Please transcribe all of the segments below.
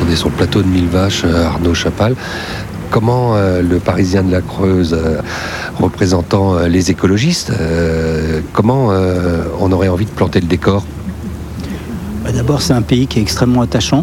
On est sur le plateau de Millevaches, Arnaud Chapal. Comment le Parisien de la Creuse, représentant les écologistes, comment on aurait envie de planter le décor ? D'abord, c'est un pays qui est extrêmement attachant,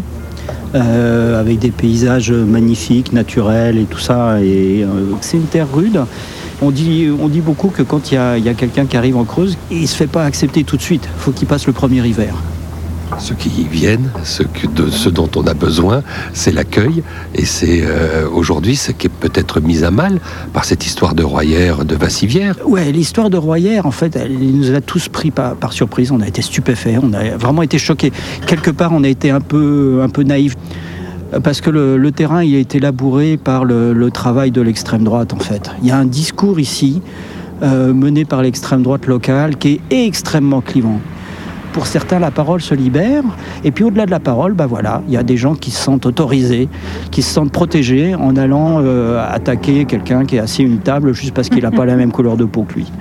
avec des paysages magnifiques, naturels et tout ça. Et c'est une terre rude. On dit beaucoup que quand il y a quelqu'un qui arrive en Creuse, il ne se fait pas accepter tout de suite. Il faut qu'il passe le premier hiver. Ceux qui y viennent, ce dont on a besoin, c'est l'accueil. Et c'est aujourd'hui ce qui est peut-être mis à mal par cette histoire de Royère, de Vassivière. Ouais, l'histoire de Royère, en fait, elle nous a tous pris par surprise. On a été stupéfaits, on a vraiment été choqués. Quelque part, on a été un peu naïfs. Parce que le terrain, il a été labouré par le travail de l'extrême droite, en fait. Il y a un discours ici, mené par l'extrême droite locale, qui est extrêmement clivant. Pour certains, la parole se libère. Et puis au-delà de la parole, il y a des gens qui se sentent autorisés, qui se sentent protégés en allant attaquer quelqu'un qui est assis à une table juste parce qu'il n'a pas la même couleur de peau que lui.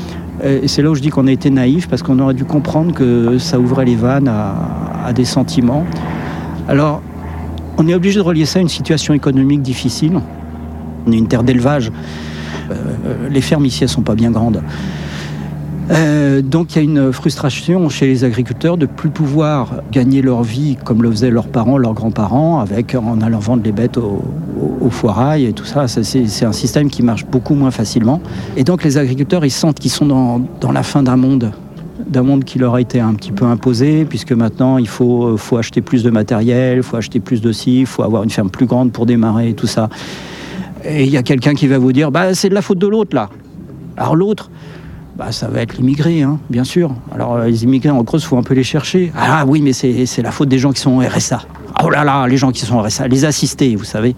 Et c'est là où je dis qu'on a été naïf, parce qu'on aurait dû comprendre que ça ouvrait les vannes à des sentiments. Alors, on est obligé de relier ça à une situation économique difficile. On est une terre d'élevage. Les fermes ici, elles ne sont pas bien grandes. Donc il y a une frustration chez les agriculteurs de ne plus pouvoir gagner leur vie comme le faisaient leurs parents, leurs grands-parents, en allant vendre les bêtes au foirail et tout ça. C'est un système qui marche beaucoup moins facilement. Et donc les agriculteurs, ils sentent qu'ils sont dans la fin d'un monde qui leur a été un petit peu imposé, puisque maintenant il faut acheter plus de matériel, il faut acheter plus de ci, il faut avoir une ferme plus grande pour démarrer et tout ça. Et il y a quelqu'un qui va vous dire c'est de la faute de l'autre là. Alors l'autre, ça va être l'immigré, bien sûr. Alors les immigrés en Creuse, il faut un peu les chercher. Ah oui, mais c'est la faute des gens qui sont au RSA. Oh là là, les gens qui sont au RSA, les assistés, vous savez.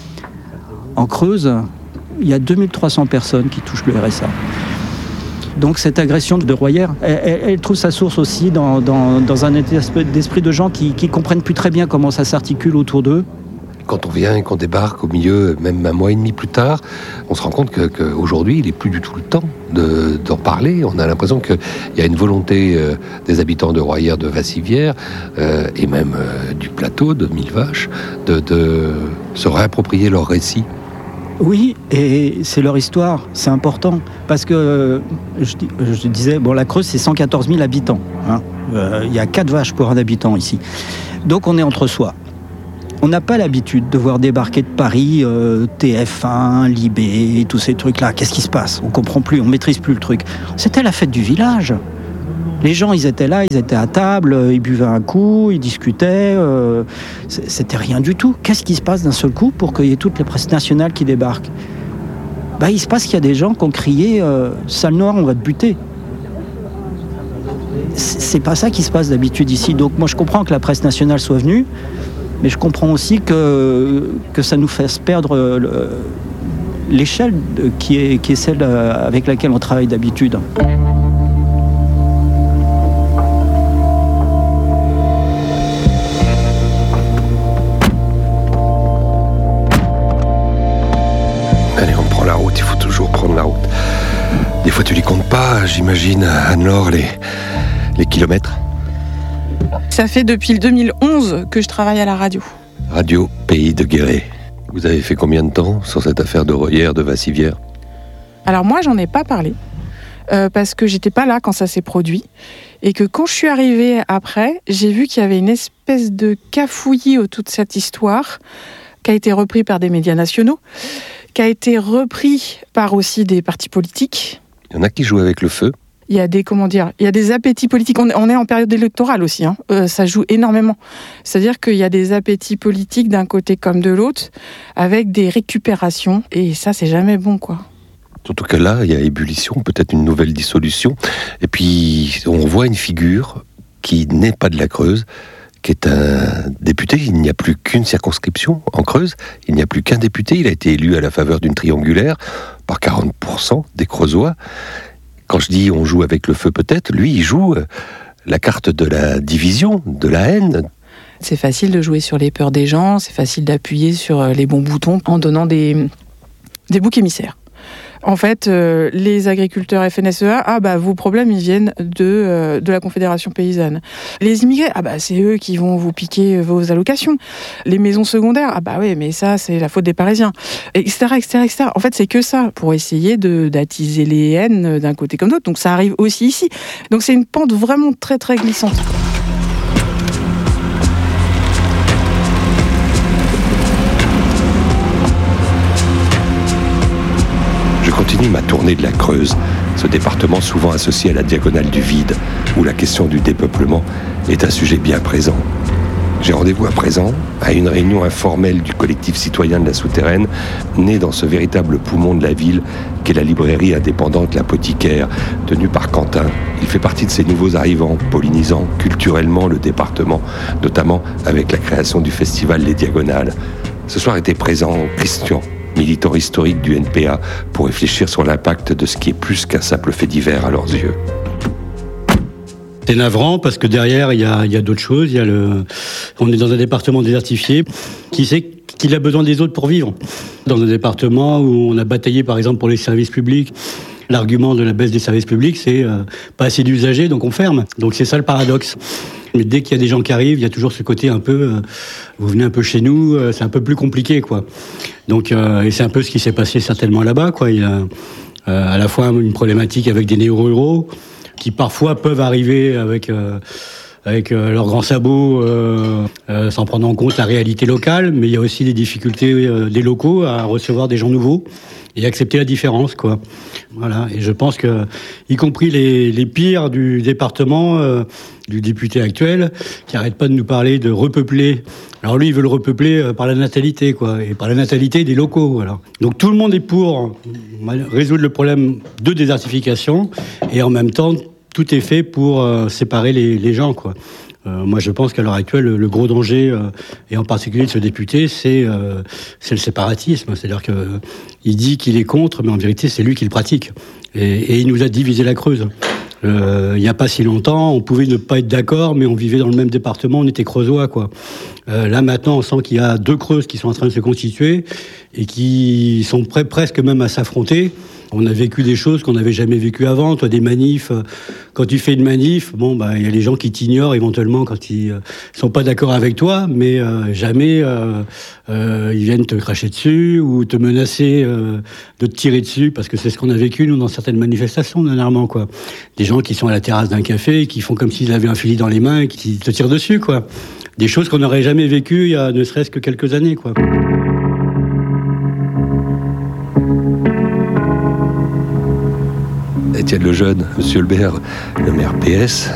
En Creuse, il y a 2300 personnes qui touchent le RSA. Donc cette agression de Royère, elle trouve sa source aussi dans un état d'esprit de gens qui comprennent plus très bien comment ça s'articule autour d'eux. Quand on vient et qu'on débarque au milieu, même un mois et demi plus tard, on se rend compte qu'aujourd'hui, il n'est plus du tout le temps d'en parler. On a l'impression qu'il y a une volonté des habitants de Royère, de Vassivière, et même du plateau de Millevaches, de se réapproprier leur récit. Oui, et c'est leur histoire, c'est important. Parce que, je disais, la Creuse, c'est 114 000 habitants. Il y a 4 vaches pour un habitant ici. Donc on est entre soi. On n'a pas l'habitude de voir débarquer de Paris TF1, Libé, tous ces trucs-là. Qu'est-ce qui se passe ? On ne comprend plus, on ne maîtrise plus le truc. C'était la fête du village. Les gens, ils étaient là, ils étaient à table, ils buvaient un coup, ils discutaient. C'était rien du tout. Qu'est-ce qui se passe d'un seul coup pour qu'il y ait toutes les presses nationales qui débarquent ? Il se passe qu'il y a des gens qui ont crié « Sale noir, on va te buter ». C'est pas ça qui se passe d'habitude ici. Donc moi, je comprends que la presse nationale soit venue, mais je comprends aussi que ça nous fasse perdre l'échelle qui est celle avec laquelle on travaille d'habitude. Allez, on prend la route, il faut toujours prendre la route. Des fois, tu les comptes pas, j'imagine, Anne-Laure, les kilomètres. Ça fait depuis le 2011 que je travaille à la radio. Radio Pays de Guéret. Vous avez fait combien de temps sur cette affaire de Royère, de Vassivière ? Alors moi, j'en ai pas parlé, parce que j'étais pas là quand ça s'est produit, et que quand je suis arrivée après, j'ai vu qu'il y avait une espèce de cafouillis autour de cette histoire, qui a été repris par des médias nationaux, qui a été repris par aussi des partis politiques. Il y en a qui jouent avec le feu. Il y a des appétits politiques. On est en période électorale aussi, ça joue énormément. C'est-à-dire qu'il y a des appétits politiques d'un côté comme de l'autre, avec des récupérations, et ça, c'est jamais bon, quoi. Surtout que là, il y a ébullition, peut-être une nouvelle dissolution. Et puis, on voit une figure qui n'est pas de la Creuse, qui est un député. Il n'y a plus qu'une circonscription en Creuse. Il n'y a plus qu'un député. Il a été élu à la faveur d'une triangulaire par 40% des Creusois. Quand je dis on joue avec le feu peut-être, lui il joue la carte de la division, de la haine. C'est facile de jouer sur les peurs des gens, c'est facile d'appuyer sur les bons boutons en donnant des boucs émissaires. En fait, les agriculteurs FNSEA, vos problèmes, ils viennent de la Confédération paysanne. Les immigrés, c'est eux qui vont vous piquer vos allocations. Les maisons secondaires, mais ça, c'est la faute des Parisiens, etc., etc., etc. En fait, c'est que ça, pour essayer d'attiser les haines d'un côté comme d'autre. Donc ça arrive aussi ici. Donc c'est une pente vraiment très, très glissante. Continue ma tournée de la Creuse, ce département souvent associé à la diagonale du vide, où la question du dépeuplement est un sujet bien présent. J'ai rendez-vous à présent à une réunion informelle du collectif citoyen de la Souterraine, né dans ce véritable poumon de la ville qu'est la librairie indépendante L'Apothicaire, tenue par Quentin. Il fait partie de ces nouveaux arrivants, pollinisant culturellement le département, notamment avec la création du festival Les Diagonales. Ce soir était présent Christian, militant historique du NPA, pour réfléchir sur l'impact de ce qui est plus qu'un simple fait divers à leurs yeux. C'est navrant parce que derrière, il y a d'autres choses. On est dans un département désertifié. Qui sait qu'il a besoin des autres pour vivre ? Dans un département où on a bataillé, par exemple, pour les services publics, l'argument de la baisse des services publics, c'est pas assez d'usagers, donc on ferme. Donc c'est ça le paradoxe. Mais dès qu'il y a des gens qui arrivent, il y a toujours ce côté un peu, vous venez un peu chez nous, c'est un peu plus compliqué, quoi. Donc, et c'est un peu ce qui s'est passé certainement là-bas, quoi. Il y a à la fois une problématique avec des néo-ruraux qui parfois peuvent arriver avec leurs grands sabots, sans prendre en compte la réalité locale, mais il y a aussi des difficultés des locaux à recevoir des gens nouveaux et accepter la différence, quoi. Voilà. Et je pense que, y compris les pires du département, du député actuel, qui arrête pas de nous parler de repeupler. Alors lui, il veut le repeupler par la natalité, quoi, et par la natalité des locaux, voilà. Donc tout le monde est pour résoudre le problème de désertification, et en même temps, tout est fait pour séparer les gens, quoi. Moi, je pense qu'à l'heure actuelle, le gros danger, et en particulier de ce député, c'est le séparatisme. C'est-à-dire qu'il dit qu'il est contre, mais en vérité, c'est lui qui le pratique. Et il nous a divisé la Creuse. Il n'y a pas si longtemps, on pouvait ne pas être d'accord, mais on vivait dans le même département, on était creusois, quoi. Là, maintenant, on sent qu'il y a deux Creuses qui sont en train de se constituer et qui sont prêts presque même à s'affronter. On a vécu des choses qu'on n'avait jamais vécues avant. Toi, des manifs, quand tu fais une manif, il y a les gens qui t'ignorent éventuellement quand ils sont pas d'accord avec toi, mais jamais ils viennent te cracher dessus ou te menacer de te tirer dessus, parce que c'est ce qu'on a vécu, nous, dans certaines manifestations, dernièrement, quoi. Des gens qui sont à la terrasse d'un café et qui font comme s'ils avaient un fusil dans les mains et qui te tirent dessus, quoi. Des choses qu'on n'aurait jamais vécues il y a ne serait-ce que quelques années, quoi. Étienne Lejeune, Monsieur Lebert, le maire PS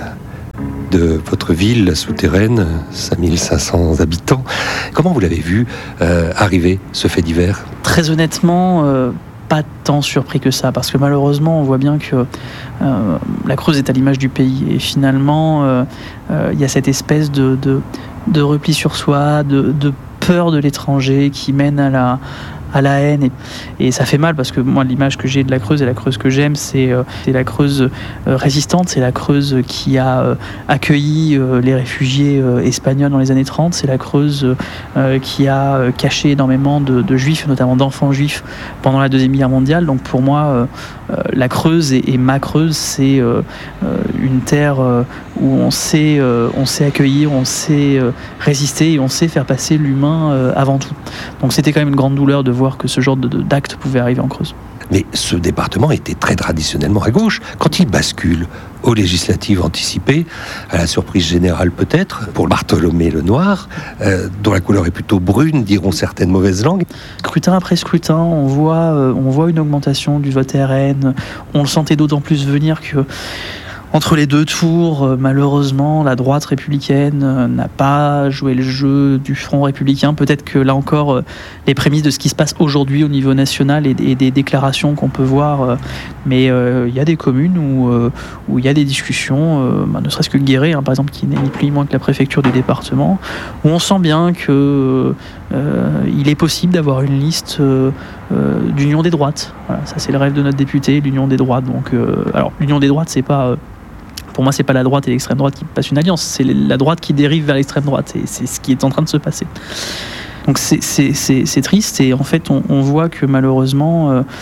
de votre ville, la Souterraine, 5500 habitants. Comment vous l'avez vu arriver, ce fait divers ? Très honnêtement, pas tant surpris que ça, parce que malheureusement, on voit bien que la Creuse est à l'image du pays. Et finalement, il y a cette espèce de repli sur soi, de peur de l'étranger qui mène à la haine, et ça fait mal, parce que moi, l'image que j'ai de la Creuse et la Creuse que j'aime, c'est la Creuse résistante, c'est la Creuse qui a accueilli les réfugiés espagnols dans les années 30, c'est la Creuse qui a caché énormément de juifs, notamment d'enfants juifs, pendant la Deuxième Guerre mondiale. Donc pour moi, la Creuse et ma Creuse, c'est une terre où on sait accueillir, on sait résister, et on sait faire passer l'humain avant tout. Donc c'était quand même une grande douleur de voir que ce genre d'acte pouvait arriver en Creuse. Mais ce département était très traditionnellement à gauche. Quand il bascule aux législatives anticipées, à la surprise générale peut-être, pour Bartholomé Lenoir, dont la couleur est plutôt brune, diront certaines mauvaises langues. Scrutin après scrutin, on voit une augmentation du vote RN. On le sentait d'autant plus venir que entre les deux tours, malheureusement, la droite républicaine n'a pas joué le jeu du Front républicain. Peut-être que là encore, les prémices de ce qui se passe aujourd'hui au niveau national et des déclarations qu'on peut voir, mais il y a des communes où il y a des discussions, ne serait-ce que Guéret, par exemple, qui n'est ni plus ni moins que la préfecture du département, où on sent bien que il est possible d'avoir une liste d'union des droites. Voilà, ça c'est le rêve de notre député, l'union des droites. Donc, alors l'union des droites, c'est pas pour moi, c'est pas la droite et l'extrême droite qui passent une alliance, c'est la droite qui dérive vers l'extrême droite, et c'est ce qui est en train de se passer. Donc c'est triste, et en fait on voit que malheureusement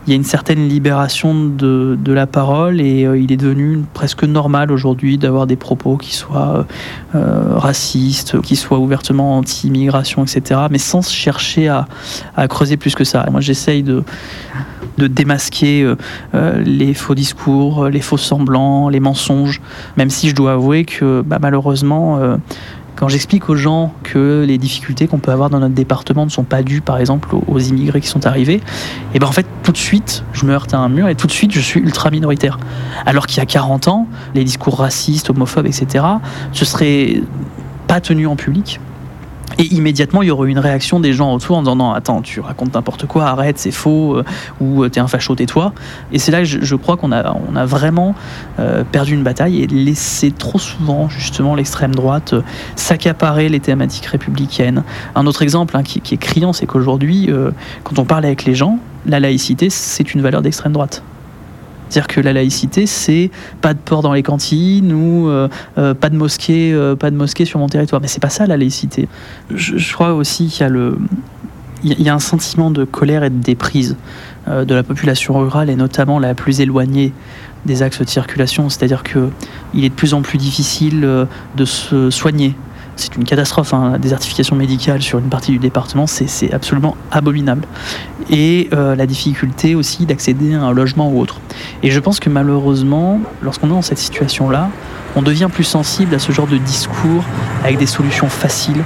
il y a une certaine libération de la parole et il est devenu presque normal aujourd'hui d'avoir des propos qui soient racistes, qui soient ouvertement anti-immigration, etc., mais sans chercher à creuser plus que ça. Moi, j'essaye de démasquer les faux discours, les faux semblants, les mensonges, même si je dois avouer que malheureusement, quand j'explique aux gens que les difficultés qu'on peut avoir dans notre département ne sont pas dues, par exemple, aux immigrés qui sont arrivés, et en fait, tout de suite, je me heurte à un mur et tout de suite, je suis ultra minoritaire. Alors qu'il y a 40 ans, les discours racistes, homophobes, etc., ce serait pas tenu en public. Et immédiatement, il y aurait une réaction des gens autour en disant « Non, attends, tu racontes n'importe quoi, arrête, c'est faux, ou t'es un facho, tais-toi ». Et c'est là que je crois qu'on a vraiment perdu une bataille et laissé trop souvent, justement, l'extrême droite s'accaparer les thématiques républicaines. Un autre exemple qui est criant, c'est qu'aujourd'hui, quand on parle avec les gens, la laïcité, c'est une valeur d'extrême droite. C'est-à-dire que la laïcité, c'est pas de porc dans les cantines ou pas de mosquée sur mon territoire. Mais c'est pas ça la laïcité. Je crois aussi qu'il y a un sentiment de colère et de déprise de la population rurale et notamment la plus éloignée des axes de circulation. C'est-à-dire qu'il est de plus en plus difficile de se soigner. C'est une catastrophe, la désertification médicale sur une partie du département, c'est absolument abominable. Et la difficulté aussi d'accéder à un logement ou autre. Et je pense que malheureusement, lorsqu'on est dans cette situation-là, on devient plus sensible à ce genre de discours avec des solutions faciles.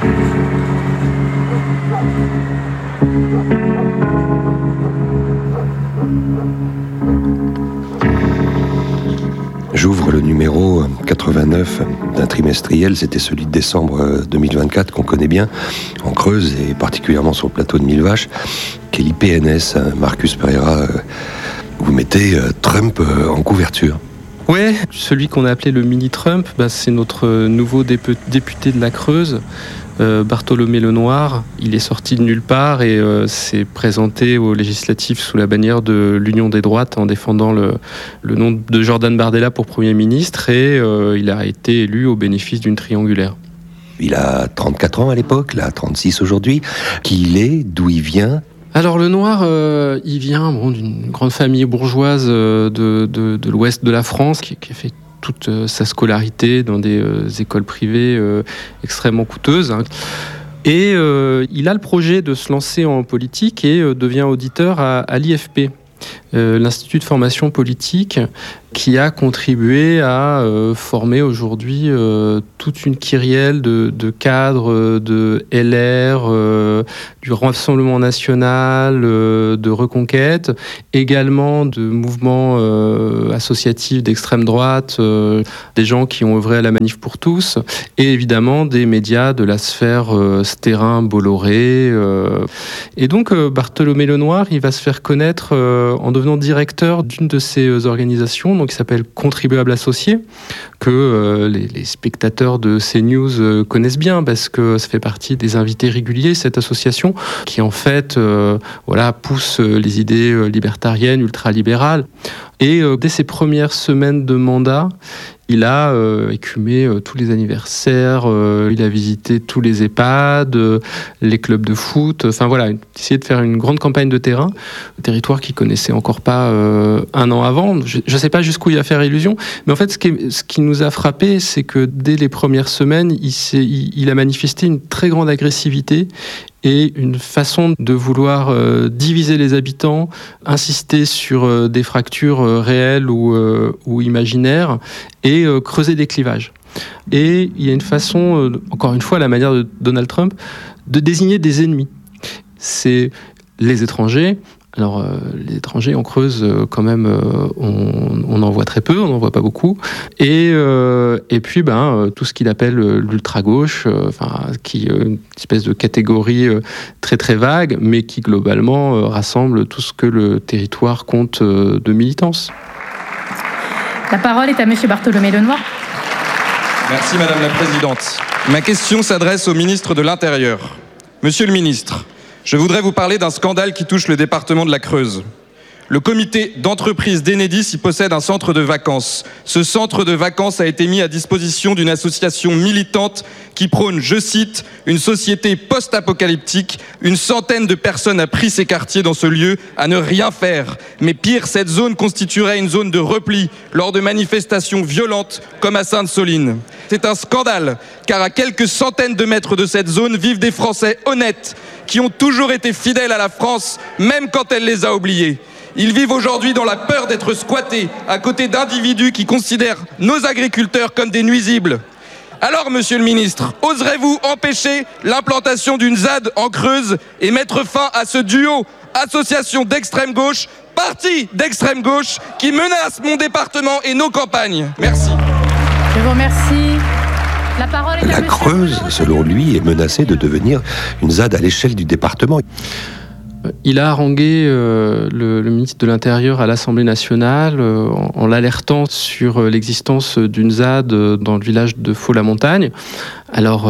J'ouvre le numéro 89 d'un trimestriel, c'était celui de décembre 2024 qu'on connaît bien, en Creuse et particulièrement sur le plateau de Millevaches, qui est l'IPNS, Marcus Pereira. Vous mettez Trump en couverture. Ouais, celui qu'on a appelé le mini-Trump, c'est notre nouveau député de la Creuse, Bartholomé Lenoir. Il est sorti de nulle part et s'est présenté aux législatives sous la bannière de l'Union des droites en défendant le nom de Jordan Bardella pour Premier ministre et il a été élu au bénéfice d'une triangulaire. Il a 34 ans à l'époque, là 36 aujourd'hui. Qui il est, d'où il vient ? Alors Lenoir, il vient d'une grande famille bourgeoise de l'ouest de la France qui a fait toute sa scolarité dans des écoles privées extrêmement coûteuses. Et il a le projet de se lancer en politique et devient auditeur à l'IFP, l'Institut de formation politique, qui a contribué à former aujourd'hui toute une kyrielle de cadres de LR, du Rassemblement national, de Reconquête, également de mouvements associatifs d'extrême droite, des gens qui ont œuvré à la Manif pour tous, et évidemment des médias de la sphère Stérin, Bolloré. Et donc Bartholomé Lenoir, il va se faire connaître en devenant directeur d'une de ces organisations, donc qui s'appelle Contribuables Associés, que les spectateurs de CNews connaissent bien parce que ça fait partie des invités réguliers, cette association qui en fait pousse les idées libertariennes, ultralibérales. Et dès ses premières semaines de mandat, il a écumé tous les anniversaires, il a visité tous les EHPAD, les clubs de foot, essayé de faire une grande campagne de terrain, un territoire qu'il connaissait encore pas un an avant. Je ne sais pas jusqu'où il va faire illusion, mais en fait ce qui nous a frappé, c'est que dès les premières semaines, il a manifesté une très grande agressivité et une façon de vouloir diviser les habitants, insister sur des fractures réelles ou imaginaires, et creuser des clivages. Et il y a une façon, encore une fois à la manière de Donald Trump, de désigner des ennemis. C'est les étrangers. Alors, les étrangers en Creuse, quand même, on en voit très peu, on n'en voit pas beaucoup. Et puis, tout ce qu'il appelle l'ultra-gauche, qui est une espèce de catégorie très très vague, mais qui globalement rassemble tout ce que le territoire compte de militance. La parole est à monsieur Bartholomé Lenoir. Merci Madame la Présidente. Ma question s'adresse au ministre de l'Intérieur. Monsieur le ministre, je voudrais vous parler d'un scandale qui touche le département de la Creuse. Le comité d'entreprise d'Enedis y possède un centre de vacances. Ce centre de vacances a été mis à disposition d'une association militante qui prône, je cite, une société post-apocalyptique. Une centaine de personnes a pris ces quartiers dans ce lieu à ne rien faire. Mais pire, cette zone constituerait une zone de repli lors de manifestations violentes comme à Sainte-Soline. C'est un scandale, car à quelques centaines de mètres de cette zone vivent des Français honnêtes qui ont toujours été fidèles à la France, même quand elle les a oubliés. Ils vivent aujourd'hui dans la peur d'être squattés à côté d'individus qui considèrent nos agriculteurs comme des nuisibles. Alors, monsieur le ministre, oserez-vous empêcher l'implantation d'une ZAD en Creuse et mettre fin à ce duo association d'extrême gauche, parti d'extrême gauche, qui menace mon département et nos campagnes? Merci. Je vous remercie. La parole est à La Creuse, selon lui, est menacée de devenir une ZAD à l'échelle du département. Il a harangué le ministre de l'Intérieur à l'Assemblée nationale en l'alertant sur l'existence d'une ZAD dans le village de Faux-la-Montagne. Alors,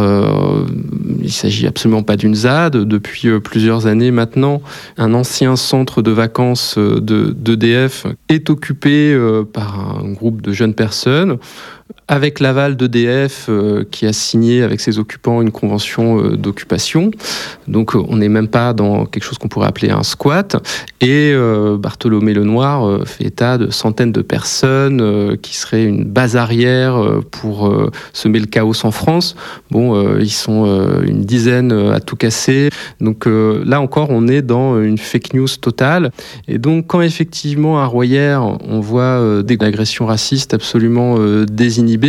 il ne s'agit absolument pas d'une ZAD. Depuis plusieurs années maintenant, un ancien centre de vacances d'EDF est occupé par un groupe de jeunes personnes, avec l'aval d'EDF qui a signé avec ses occupants une convention d'occupation. Donc on n'est même pas dans quelque chose qu'on pourrait appeler un squat. Et Bartholomé Lenoir fait état de centaines de personnes qui seraient une base arrière pour semer le chaos en France. Bon, ils sont une dizaine à tout casser. Donc là encore, on est dans une fake news totale. Et donc quand effectivement à Royères, on voit des agressions racistes absolument désinhibées,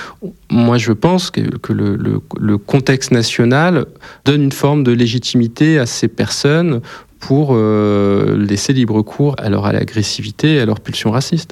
moi je pense que le contexte national donne une forme de légitimité à ces personnes pour laisser libre cours à leur agressivité et à leur pulsion raciste.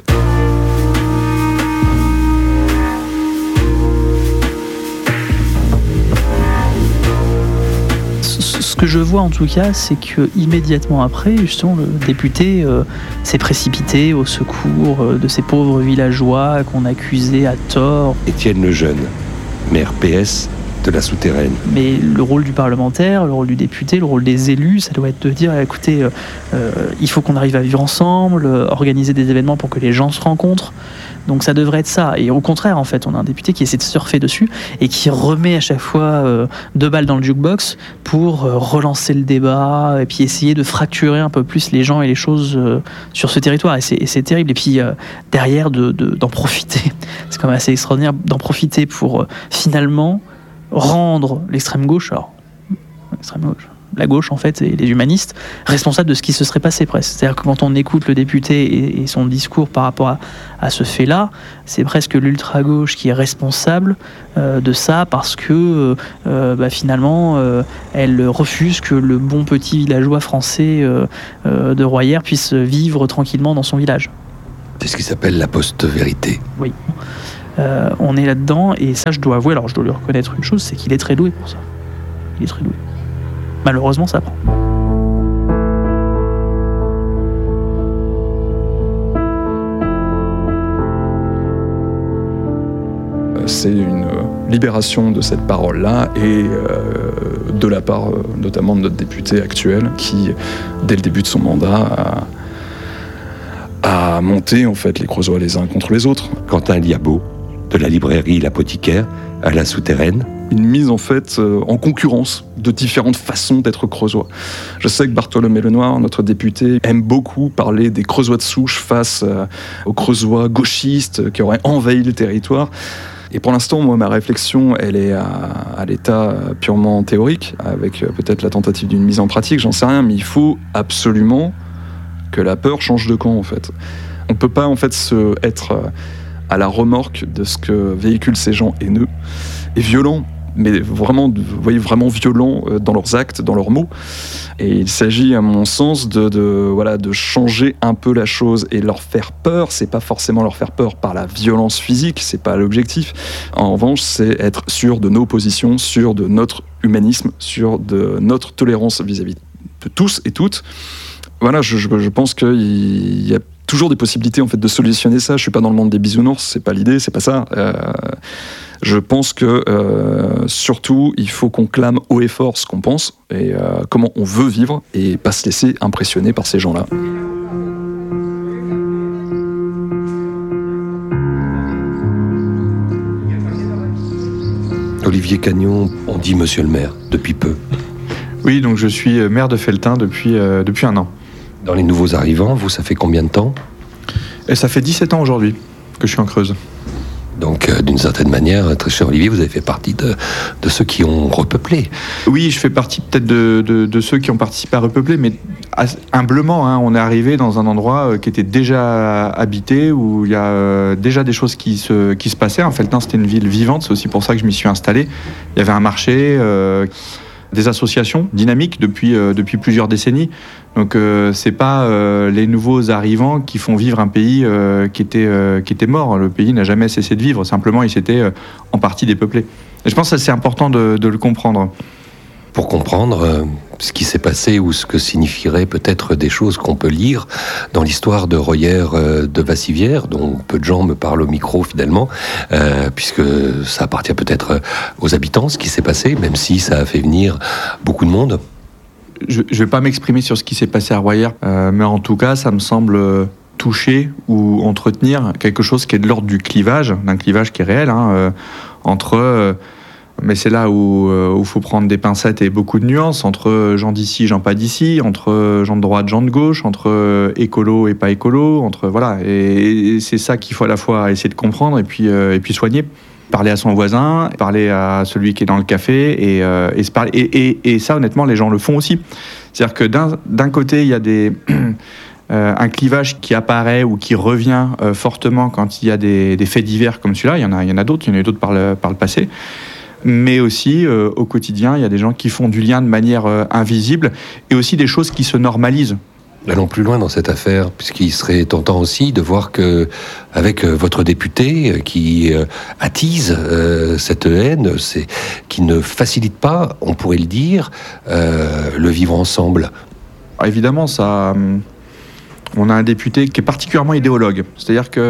Ce que je vois en tout cas, c'est que immédiatement après, justement, le député s'est précipité au secours de ces pauvres villageois qu'on accusait à tort. Étienne Lejeune, maire PS de la Souterraine. Mais le rôle du parlementaire, le rôle du député, le rôle des élus, ça doit être de dire, écoutez, il faut qu'on arrive à vivre ensemble, organiser des événements pour que les gens se rencontrent. Donc ça devrait être ça. Et au contraire, en fait, on a un député qui essaie de surfer dessus et qui remet à chaque fois 2 balles dans le jukebox pour relancer le débat et puis essayer de fracturer un peu plus les gens et les choses sur ce territoire. Et c'est terrible. Et puis derrière, d'en profiter. C'est quand même assez extraordinaire d'en profiter pour finalement rendre l'extrême gauche, la gauche en fait, et les humanistes, responsables de ce qui se serait passé presque. C'est-à-dire que quand on écoute le député et son discours par rapport à ce fait-là, c'est presque l'ultra-gauche qui est responsable de ça parce que finalement elle refuse que le bon petit villageois français de Royères puisse vivre tranquillement dans son village. C'est ce qui s'appelle la post-vérité. Oui. On est là-dedans et ça je dois avouer, alors je dois lui reconnaître une chose, c'est qu'il est très doué pour ça. Il est très doué. Malheureusement, ça prend. C'est une libération de cette parole-là et de la part notamment de notre député actuel qui, dès le début de son mandat, a monté en fait les Creusois les uns contre les autres. Quentin Liabeau, de la librairie L'Apothicaire à la Souterraine. Une mise en fait en concurrence de différentes façons d'être creusois. Je sais que Bartholomé Lenoir, notre député, aime beaucoup parler des creusois de souche face aux creusois gauchistes qui auraient envahi le territoire. Et pour l'instant, moi, ma réflexion, elle est à l'état purement théorique, avec peut-être la tentative d'une mise en pratique, j'en sais rien, mais il faut absolument que la peur change de camp, en fait. On ne peut pas, en fait, être à la remorque de ce que véhiculent ces gens haineux et violents, mais vraiment, vous voyez, vraiment violents dans leurs actes, dans leurs mots. Et il s'agit, à mon sens, de changer un peu la chose et leur faire peur. C'est pas forcément leur faire peur par la violence physique, c'est pas l'objectif. En revanche, c'est être sûr de nos positions, sûr de notre humanisme, sûr de notre tolérance vis-à-vis de tous et toutes. Voilà, je pense qu'il y a toujours des possibilités en fait de solutionner ça. Je suis pas dans le monde des bisounours, c'est pas l'idée, c'est pas ça. Je pense que surtout il faut qu'on clame haut et fort ce qu'on pense et comment on veut vivre et pas se laisser impressionner par ces gens-là. Olivier Cagnon, on dit monsieur le maire depuis peu. Oui, donc je suis maire de Felletin depuis 1 an. Dans les nouveaux arrivants, vous, ça fait combien de temps ? Et ça fait 17 ans aujourd'hui que je suis en Creuse. Donc, d'une certaine manière, très cher Olivier, vous avez fait partie de ceux qui ont repeuplé. Oui, je fais partie peut-être de ceux qui ont participé à repeupler, mais humblement, hein, on est arrivé dans un endroit qui était déjà habité, où il y a déjà des choses qui se passaient. En Felletin, c'était une ville vivante, c'est aussi pour ça que je m'y suis installé. Il y avait un marché, des associations dynamiques depuis plusieurs décennies. Donc c'est pas les nouveaux arrivants qui font vivre un pays qui était mort. Le pays n'a jamais cessé de vivre, simplement il s'était en partie dépeuplé. Et je pense que c'est important de le comprendre. Pour comprendre ce qui s'est passé ou ce que signifieraient peut-être des choses qu'on peut lire dans l'histoire de Royère de Vassivière, dont peu de gens me parlent au micro finalement, puisque ça appartient peut-être aux habitants, ce qui s'est passé, même si ça a fait venir beaucoup de monde. Je ne vais pas m'exprimer sur ce qui s'est passé à Royère, mais en tout cas, ça me semble toucher ou entretenir quelque chose qui est de l'ordre du clivage, d'un clivage qui est réel, entre... mais c'est là où faut prendre des pincettes et beaucoup de nuances, entre gens d'ici, gens pas d'ici, entre gens de droite, gens de gauche, entre écolo et pas écolo, voilà. Et c'est ça qu'il faut à la fois essayer de comprendre et puis soigner. Parler à son voisin, parler à celui qui est dans le café et se parler. Et ça, honnêtement, les gens le font aussi. C'est-à-dire que d'un côté, il y a un clivage qui apparaît ou qui revient fortement quand il y a des faits divers comme celui-là. Il y en a d'autres, il y en a eu d'autres par le passé. Mais aussi, au quotidien, il y a des gens qui font du lien de manière invisible et aussi des choses qui se normalisent. Allons plus loin dans cette affaire, puisqu'il serait tentant aussi de voir que, avec votre député qui attise cette haine, qui ne facilite pas, on pourrait le dire, le vivre ensemble. Évidemment, ça... On a un député qui est particulièrement idéologue, c'est-à-dire qu'il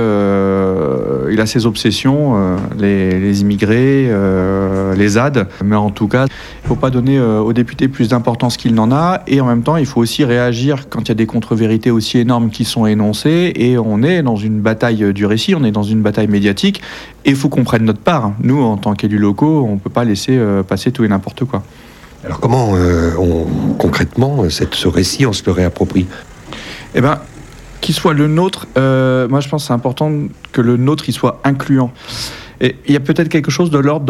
a ses obsessions, les immigrés, les ZAD, mais en tout cas, il ne faut pas donner au député plus d'importance qu'il n'en a, et en même temps, il faut aussi réagir quand il y a des contre-vérités aussi énormes qui sont énoncées, et on est dans une bataille du récit, on est dans une bataille médiatique, et il faut qu'on prenne notre part. Nous, en tant qu'élus locaux, on ne peut pas laisser passer tout et n'importe quoi. Alors comment, concrètement, ce récit, on se le réapproprie ? Eh bien, qu'il soit le nôtre, moi je pense que c'est important que le nôtre il soit incluant. Et il y a peut-être quelque chose de l'ordre de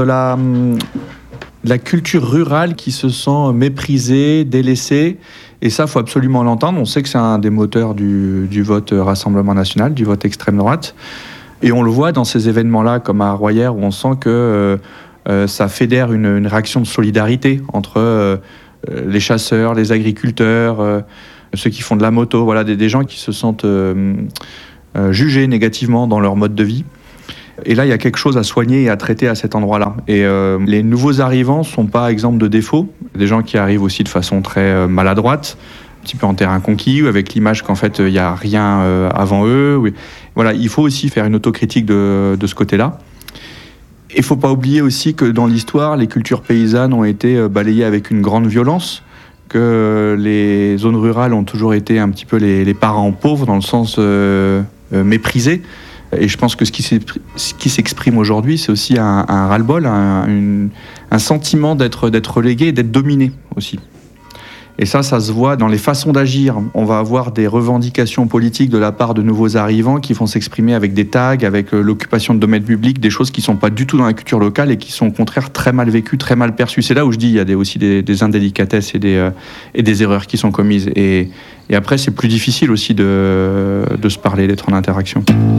la culture rurale qui se sent méprisée, délaissée, et ça, il faut absolument l'entendre. On sait que c'est un des moteurs du vote Rassemblement National, du vote extrême droite, et on le voit dans ces événements-là, comme à Royère, où on sent que ça fédère une réaction de solidarité entre les chasseurs, les agriculteurs, ceux qui font de la moto, voilà, des gens qui se sentent jugés négativement dans leur mode de vie. Et là, il y a quelque chose à soigner et à traiter à cet endroit-là. Et les nouveaux arrivants ne sont pas exemples de défauts. Des gens qui arrivent aussi de façon très maladroite, un petit peu en terrain conquis, ou avec l'image qu'en fait, il n'y a rien avant eux. Voilà, il faut aussi faire une autocritique de ce côté-là. Il ne faut pas oublier aussi que dans l'histoire, les cultures paysannes ont été balayées avec une grande violence, que les zones rurales ont toujours été un petit peu les parents pauvres, dans le sens méprisés. Et je pense que ce qui s'exprime aujourd'hui, c'est aussi un ras-le-bol, un sentiment d'être relégué et d'être dominé aussi. Et ça se voit dans les façons d'agir. On va avoir des revendications politiques de la part de nouveaux arrivants qui vont s'exprimer avec des tags, avec l'occupation de domaines publics, des choses qui ne sont pas du tout dans la culture locale et qui sont au contraire très mal vécues, très mal perçues. C'est là où je dis qu'il y a aussi des indélicatesses et des erreurs qui sont commises. Et après, c'est plus difficile aussi de se parler, d'être en interaction.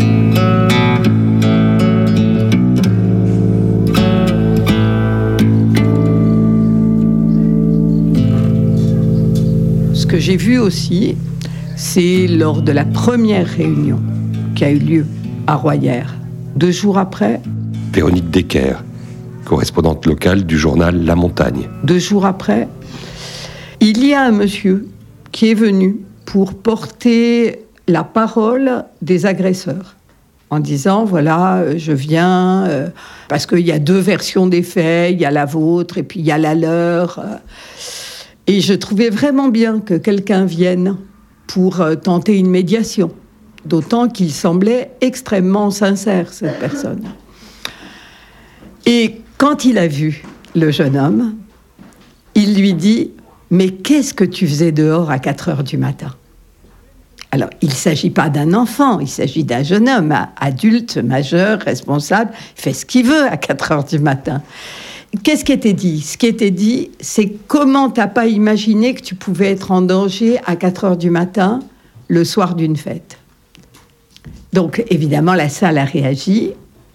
Ce que j'ai vu aussi, c'est lors de la première réunion qui a eu lieu à Royère. 2 jours après... Véronique Decker, correspondante locale du journal La Montagne. 2 jours après, il y a un monsieur qui est venu pour porter la parole des agresseurs, en disant, voilà, je viens, parce qu'il y a 2 versions des faits, il y a la vôtre et puis il y a la leur... Et je trouvais vraiment bien que quelqu'un vienne pour tenter une médiation, d'autant qu'il semblait extrêmement sincère, cette personne. Et Quand il a vu le jeune homme, il lui dit « Mais qu'est-ce que tu faisais dehors à 4 heures du matin ?» Alors, il ne s'agit pas d'un enfant, il s'agit d'un jeune homme, adulte, majeur, responsable, il fait ce qu'il veut à 4 heures du matin. Qu'est-ce qui était dit ? Ce qui était dit, c'est comment tu n'as pas imaginé que tu pouvais être en danger à 4 heures du matin, le soir d'une fête. Donc, évidemment, la salle a réagi.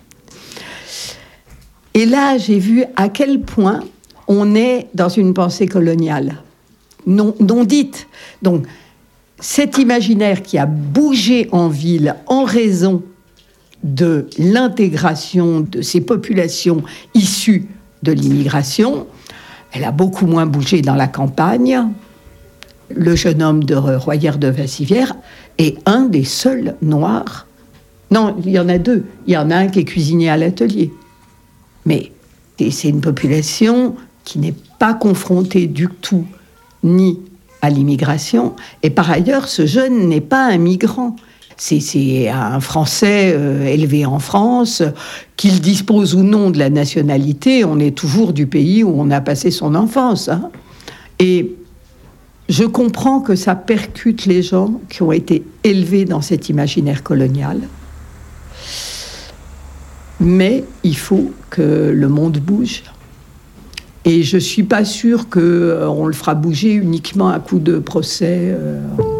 Et là, j'ai vu à quel point on est dans une pensée coloniale, non dite. Donc, cet imaginaire qui a bougé en ville en raison de l'intégration de ces populations issues de l'immigration, elle a beaucoup moins bougé dans la campagne. Le jeune homme de Royère de Vassivière est un des seuls noirs. Non, il y en a 2. Il y en a un qui est cuisinier à l'atelier. Mais c'est une population qui n'est pas confrontée du tout ni à l'immigration. Et par ailleurs, ce jeune n'est pas un migrant. C'est un Français élevé en France, qu'il dispose ou non de la nationalité, on est toujours du pays où on a passé son enfance. Hein. Et je comprends que ça percute les gens qui ont été élevés dans cet imaginaire colonial. Mais il faut que le monde bouge. Et je ne suis pas sûre qu'on le fera bouger uniquement à coup de procès.